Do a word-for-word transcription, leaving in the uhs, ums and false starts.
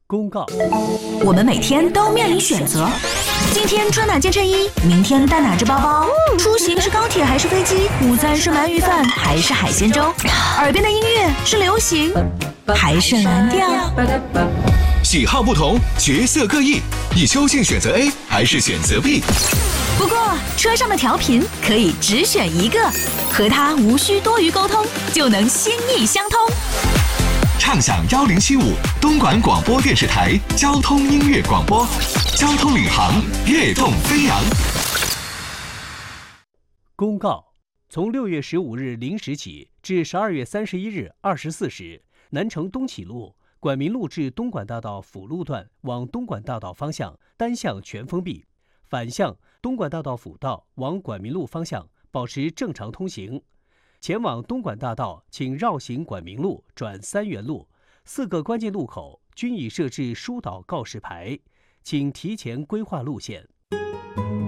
公告： 我们每天都面临选择，今天穿哪件衬衣，明天带哪只包包，出行是高铁还是飞机，午餐是鳗鱼饭还是海鲜粥，耳边的音乐是流行还是蓝调？ 喜好不同，角色各异，你究竟选择 A 还是选择 B？ 不过车上的调频可以只选一个，和它无需多余沟通，就能心意相通。 畅享一零七五东莞广播电视台交通音乐广播，交通领航，跃动飞扬。 公告：从六月十五日零时起至十二月三十一日二十四时，南城东启路、管民路至东莞大道辅路段往东莞大道方向单向全封闭，反向东莞大道辅道往管民路方向保持正常通行。前往东莞大道请绕行管民路转三元路，四个关键路口均已设置疏导告示牌，请提前规划路线。